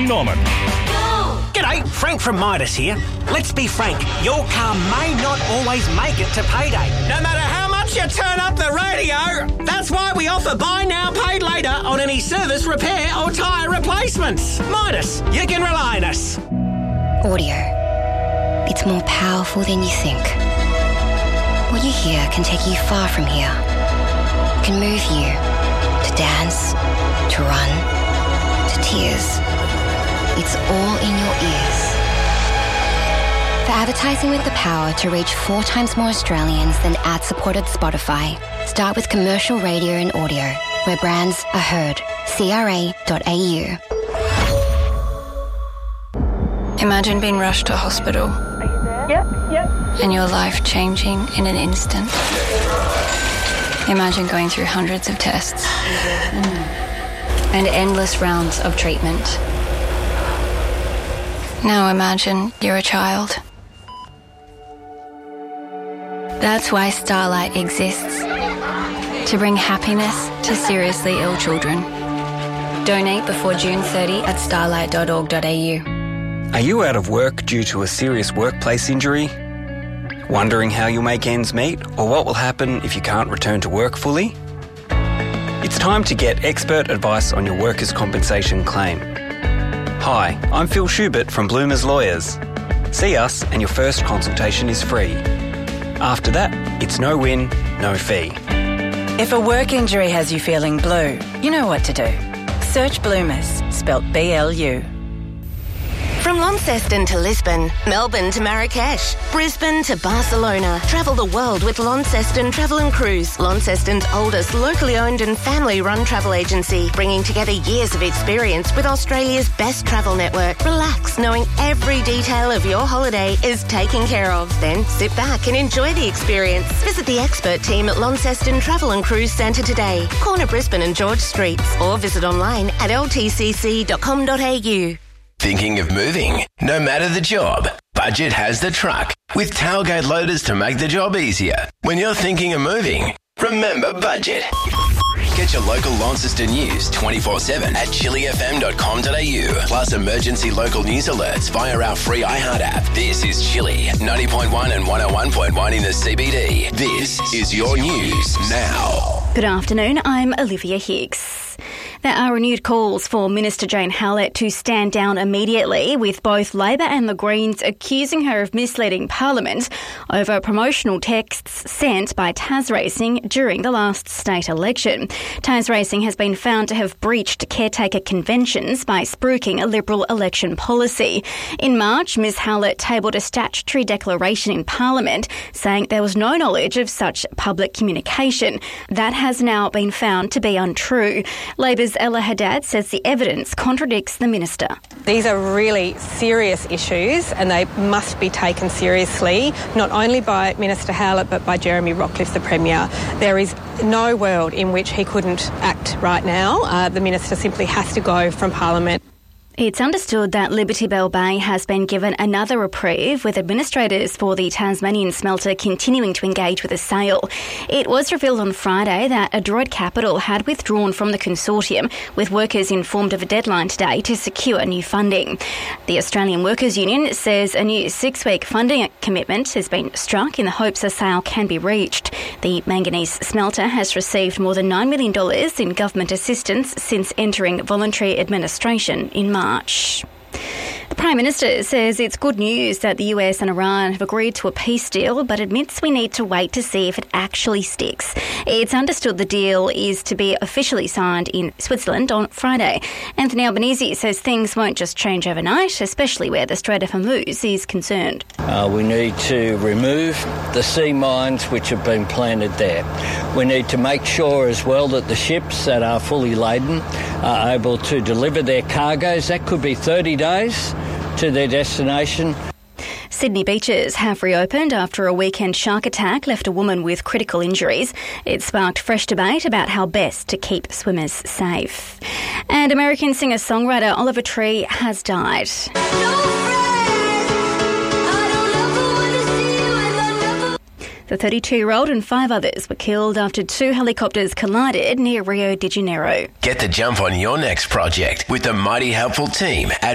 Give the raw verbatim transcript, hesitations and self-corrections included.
from Norman. G'day, Frank from Midas here. Let's be frank, your car may not always make it to payday. No matter how much you turn up the radio, that's why we offer buy now, paid later on any service, repair or tyre replacements. Midas, you can rely on us. Audio. It's more powerful than you think. What you hear can take you far from here. It can move you to dance, to run, to tears. It's all in your ears. For advertising with the power to reach four times more Australians than ad-supported Spotify, start with commercial radio and audio, where brands are heard. C R A dot A U. Imagine being rushed to hospital. Are you there? Yep, yep. And your life changing in an instant. Imagine going through hundreds of tests. And endless rounds of treatment. Now imagine you're a child. That's why Starlight exists. To bring happiness to seriously ill children. Donate before June thirtieth at starlight dot org dot A U. Are you out of work due to a serious workplace injury? Wondering how you'll make ends meet or what will happen if you can't return to work fully? It's time to get expert advice on your workers' compensation claim. Hi, I'm Phil Schubert from Bloomers Lawyers. See us and your first consultation is free. After that, it's no win, no fee. If a work injury has you feeling blue, you know what to do. Search Bloomers, spelt B L U. From Launceston to Lisbon, Melbourne to Marrakesh, Brisbane to Barcelona. Travel the world with Launceston Travel and Cruise, Launceston's oldest locally owned and family-run travel agency, bringing together years of experience with Australia's best travel network. Relax, knowing every detail of your holiday is taken care of. Then sit back and enjoy the experience. Visit the expert team at Launceston Travel and Cruise Centre today, corner Brisbane and George Streets, or visit online at l t c c dot com dot a u. Thinking of moving? No matter the job, Budget has the truck with tailgate loaders to make the job easier. When you're thinking of moving, remember Budget. Get your local Launceston news twenty-four seven at chili f m dot com dot a u. Plus emergency local news alerts via our free iHeart app. This is Chili, ninety point one and one oh one point one in the C B D. This is your news now. Good afternoon, I'm Olivia Hicks. There are renewed calls for Minister Jane Hallett to stand down immediately, with both Labor and the Greens accusing her of misleading Parliament over promotional texts sent by TasRacing during the last state election. TasRacing has been found to have breached caretaker conventions by spruiking a Liberal election policy. In March, Miz Hallett tabled a statutory declaration in Parliament saying there was no knowledge of such public communication. That has now been found to be untrue. Labor's Ella Haddad says the evidence contradicts the minister. These are really serious issues and they must be taken seriously, not only by Minister Hallett but by Jeremy Rockliff, the Premier. There is no world in which he couldn't act right now. Uh, the minister simply has to go from Parliament. It's understood that Liberty Bell Bay has been given another reprieve, with administrators for the Tasmanian smelter continuing to engage with a sale. It was revealed on Friday that Adroit Capital had withdrawn from the consortium, with workers informed of a deadline today to secure new funding. The Australian Workers Union says a new six-week funding commitment has been struck in the hopes a sale can be reached. The manganese smelter has received more than nine million dollars in government assistance since entering voluntary administration in March. March. The Prime Minister says it's good news that the U S and Iran have agreed to a peace deal, but admits we need to wait to see if it actually sticks. It's understood the deal is to be officially signed in Switzerland on Friday. Anthony Albanese says things won't just change overnight, especially where the Strait of Hormuz is concerned. Uh, we need to remove the sea mines which have been planted there. We need to make sure as well that the ships that are fully laden are able to deliver their cargoes. That could be thirty days to their destination. Sydney beaches have reopened after a weekend shark attack left a woman with critical injuries. It sparked fresh debate about how best to keep swimmers safe. And American singer-songwriter Oliver Tree has died. The thirty-two-year-old and five others were killed after two helicopters collided near Rio de Janeiro. Get the jump on your next project with the mighty helpful team at